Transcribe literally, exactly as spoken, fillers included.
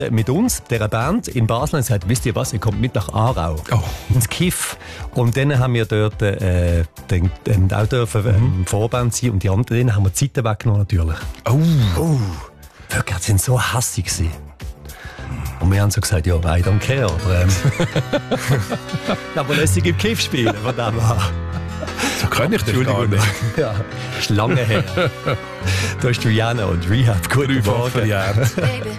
mit uns, dieser Band in Basel, und gesagt, wisst ihr was, ihr kommt mit nach Aarau, Oh. ins Kiff. Und dann haben wir dort äh, den, den auch dürfen, ähm, Vorband sein und die anderen denen haben wir die Zeiten weggenommen natürlich. Oh. Oh, wirklich, die sind so hassig gewesen. Und wir haben so gesagt, ja, I don't care. Aber, ähm, aber lässig im Kiff spielen, von dem her. So kann ich das gar nicht. Ja, ist lange her. Da hast du Jana und Rehab. Guten Drei Morgen. Jahre. Baby.